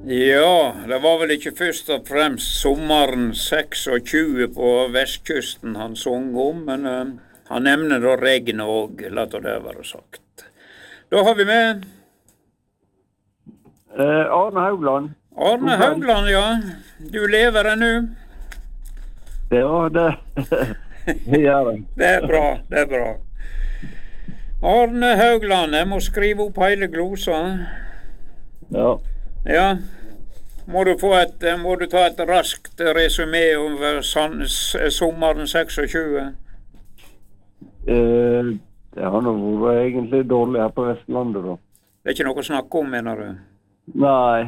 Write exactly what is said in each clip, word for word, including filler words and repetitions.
Ja, det var vel ikke først og fremst sommeren tjueseks på vestkysten han sang om, men eh, han nevner da regn og la det være sagt. Da har vi med Eh, Arne Haugland. Arne Haugland, ja. Du lever ennå. Ja, det, det gjør jeg. Det er bra, det er bra. Arne Haugland, jeg må skrive opp hele glosa. Ja. Ja. Må du, få et, må du ta et raskt resumé over san, sommeren tjueseks? Eh, det har nå vært egentlig dårlig her på Vestlandet, da. Det er ikke noe å snakke om, mener du? Nei.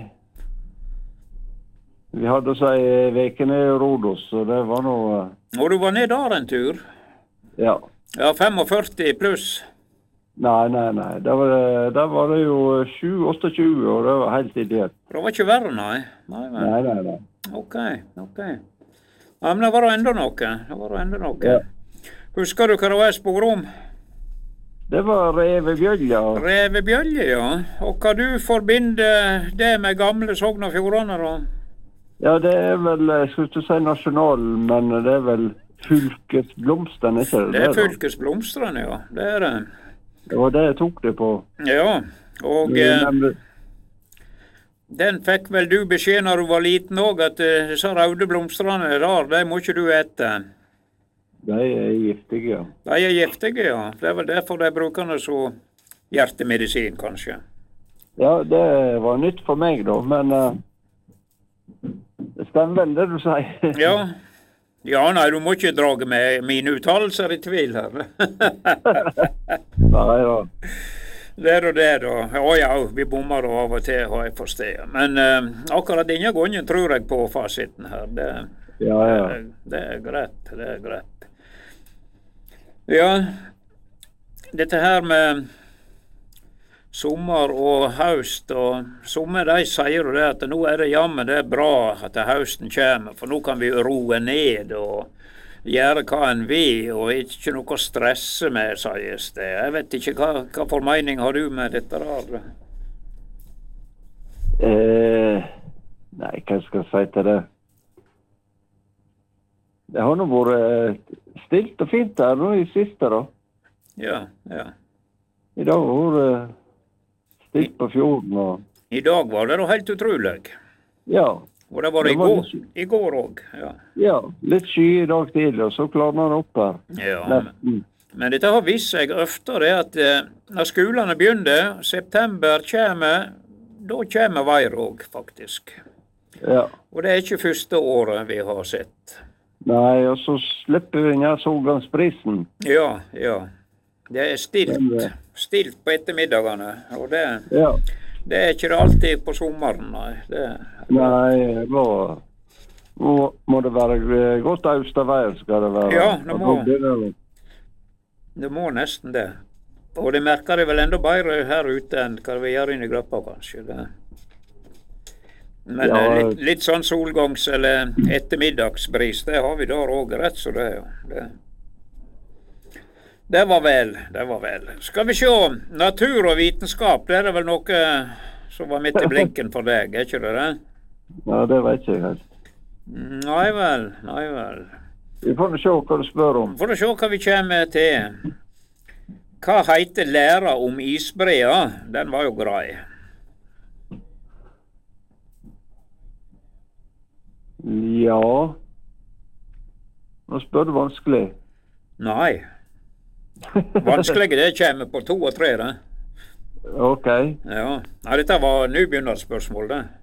Vi hadde oss ei veke ned i Rodos, så det var noe... Og du var ned der en tur? Ja. Ja, førtifem pluss? Nei, nei, nei. Der var det, der var det jo tjue tjueåtte, og det var helt ideelt. Det var ikke verre, nei? Nei, nei. Nei, nei, nei. Ok, ok. Ja, men det var da enda noe. Det var da enda noe. Ja. Husker du hva det var jeg spør om? Det var revebjølja. Revebjølje, ja. Og hva du forbinder det med gamle Sogn og Fjordane, da? Ja, det er vel, jeg skulle ikke si nasjonal, men det er vel fylkesblomstene, ikke det? Det er da? fylkesblomstene, ja. Det er det. Det var det jeg tok det på. Ja, og Det er eh, nemlig- den fikk vel du beskjed når du var liten òg, at eh, disse røde blomstene der, de må ikke du ete. De er giftige, ja. De er giftige, ja. Det er vel derfor de bruker det så hjertemedisin, kanskje. Ja, det var nytt for meg da, men eh, det stemmer vel det du sier. Ja. Ja, nei, du må ikke drage med mine uttalelser i tvil her. Nei, ja. Det er og det, da. Å ja, vi bommer da av og til, har jeg forstått. Men eh, akkurat denne gangen tror jeg på fasiten her. Det, Ja, ja. det, det er greit, det er greit. Ja, dette her med sommer og høst, og somme de sier jo det at nå er det jammen det er bra at høsten kommer, for nå kan vi roe ned og gjøre hva en vil, og ikke noe å stresse med, sies det. Jeg vet ikke, hva, hva formening har du med dette der? Eh, nei, hva skal jeg si til det? Det har nå vært stilt og fint her nå i siste da. Ja, ja. I dag har det vært stilt på fjorden og... I dag var det da helt utrolig. Ja. Og det var det i Det var går, litt- i går også, ja. Ja, litt sky i dag tidlig, og så klarner det opp her. Ja, men, Nesten. men dette har vist seg oftere at eh, når skolene begynner, september kommer, da kommer vær òg, faktisk. Ja. Og det er ikke første året vi har sett. Nei, og så slipper vi ned solgangsprisen. Ja, ja. Det er stilt, Men, eh, stilt på ettermiddagene, og det, Ja. det er ikke det alltid på sommeren, nei. Det, Nei, nå må, må det være eh, godt austavær, skal det være. Ja, det Og må. da blir det- det må nesten det. Og det merker det vel enda bedre her ute enn hva vi gjør inne i gruppa, kanskje. Det. Men Ja, eh, litt, litt sånn solgangs- eller ettermiddagsbris, det har vi der òg, rett så det er jo. Det. det var vel, det var vel. Skal vi se, natur og vitenskap, det er det vel noe som var midt i blinken for deg, er ikke det det? Ja, det vet ikke jeg helt. Nei vel, nei vel. Vi får nå se hva du spør om. For å se hva vi kommer til. Hva heter læra om isbrea? Den var jo grei. Ja. Nå spør du vanskelig. Nei. Vanskelig det kommer på to og tre, det. Ok. Ja. Nei, dette var nybegynnerspørsmål, det.